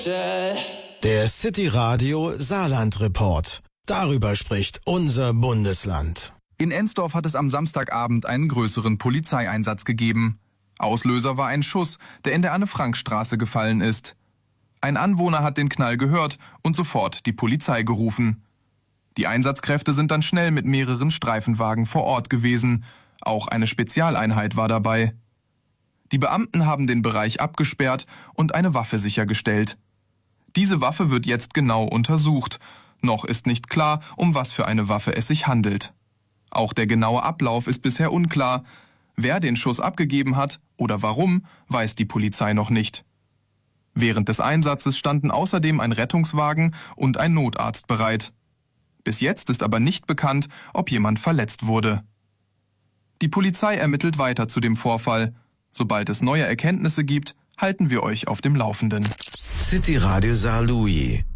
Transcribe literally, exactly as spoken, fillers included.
Der City Radio Saarland Report. Darüber spricht unser Bundesland. In Ensdorf hat es am Samstagabend einen größeren Polizeieinsatz gegeben. Auslöser war ein Schuss, der in der Anne-Frank-Straße gefallen ist. Ein Anwohner hat den Knall gehört und sofort die Polizei gerufen. Die Einsatzkräfte sind dann schnell mit mehreren Streifenwagen vor Ort gewesen. Auch eine Spezialeinheit war dabei. Die Beamten haben den Bereich abgesperrt und eine Waffe sichergestellt. Diese Waffe wird jetzt genau untersucht. Noch ist nicht klar, um was für eine Waffe es sich handelt. Auch der genaue Ablauf ist bisher unklar. Wer den Schuss abgegeben hat oder warum, weiß die Polizei noch nicht. Während des Einsatzes standen außerdem ein Rettungswagen und ein Notarzt bereit. Bis jetzt ist aber nicht bekannt, ob jemand verletzt wurde. Die Polizei ermittelt weiter zu dem Vorfall. Sobald es neue Erkenntnisse gibt, halten wir euch auf dem Laufenden. City Radio Saarlouis.